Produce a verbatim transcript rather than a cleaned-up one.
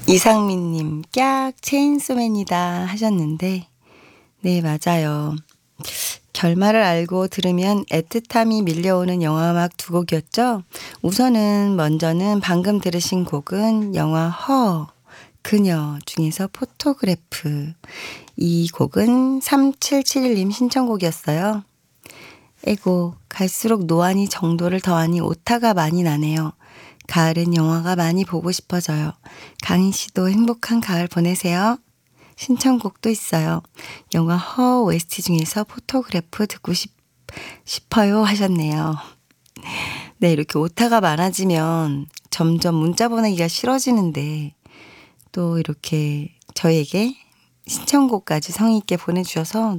이상민님, 깍, 체인소맨이다 하셨는데, 네, 맞아요. 결말을 알고 들으면 애틋함이 밀려오는 영화 음악 두 곡이었죠. 우선은 먼저는 방금 들으신 곡은 영화 허, 그녀 중에서 포토그래프. 이 곡은 삼칠칠일님 신청곡이었어요. 에고, 갈수록 노안이 정도를 더하니 오타가 많이 나네요. 가을엔 영화가 많이 보고 싶어져요. 강희 씨도 행복한 가을 보내세요. 신청곡도 있어요. 영화 허 오에스티 중에서 포토그래프 듣고 싶, 싶어요 하셨네요. 네, 이렇게 오타가 많아지면 점점 문자 보내기가 싫어지는데 또 이렇게 저에게 신청곡까지 성의 있게 보내주셔서